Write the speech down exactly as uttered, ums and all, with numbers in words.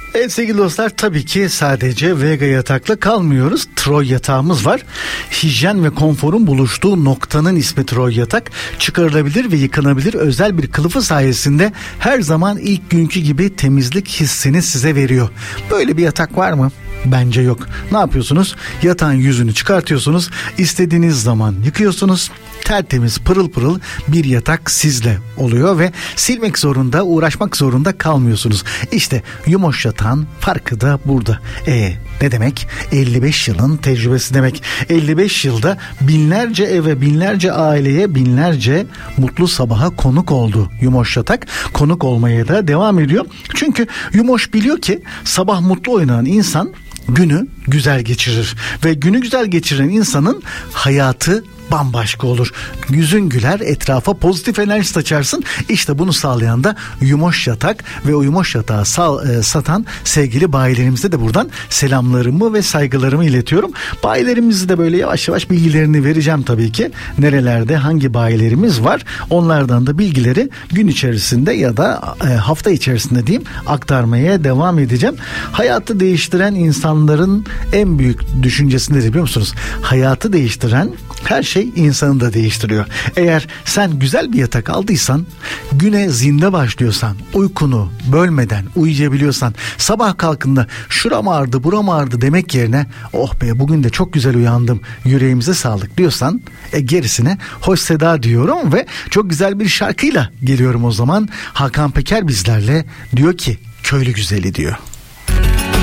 Evet sevgili dostlar, tabii ki sadece Vega yatakla kalmıyoruz. Troy yatağımız var. Hijyen ve konforun buluştuğu noktanın ismi Troy yatak. Çıkarılabilir ve yıkanabilir özel bir kılıfı sayesinde her zaman ilk günkü gibi temizlik hissini size veriyor. Böyle bir yatak var mı? Bence yok. Ne yapıyorsunuz? Yatağın yüzünü çıkartıyorsunuz. İstediğiniz zaman yıkıyorsunuz. Tertemiz, pırıl pırıl bir yatak sizle oluyor ve silmek zorunda, uğraşmak zorunda kalmıyorsunuz. İşte Yumoş yatağın farkı da burada. E ne demek? elli beş yılın tecrübesi demek. elli beş yılda binlerce eve, binlerce aileye, binlerce mutlu sabaha konuk oldu Yumoş yatak. Konuk olmaya da devam ediyor. Çünkü Yumoş biliyor ki sabah mutlu oynayan insan günü güzel geçirir ve günü güzel geçiren insanın hayatı bambaşka olur. Yüzün güler, etrafa pozitif enerji saçarsın. İşte bunu sağlayan da Yumoş yatak ve o Yumoş yatağı sal, e, satan sevgili bayilerimize de buradan selamlarımı ve saygılarımı iletiyorum. Bayilerimizi de böyle yavaş yavaş bilgilerini vereceğim tabii ki. Nerelerde hangi bayilerimiz var? Onlardan da bilgileri gün içerisinde ya da e, hafta içerisinde diyeyim aktarmaya devam edeceğim. Hayatı değiştiren insanların en büyük düşüncesi nedir biliyor musunuz? Hayatı değiştiren her şey insanı da değiştiriyor. Eğer sen güzel bir yatak aldıysan, güne zinde başlıyorsan, uykunu bölmeden uyuyabiliyorsan, sabah kalkında şuram ağrıdı buram ağrıdı demek yerine oh be bugün de çok güzel uyandım, yüreğimize sağlık diyorsan, e gerisine hoş seda diyorum ve çok güzel bir şarkıyla geliyorum o zaman. Hakan Peker bizlerle, diyor ki köylü güzeli diyor.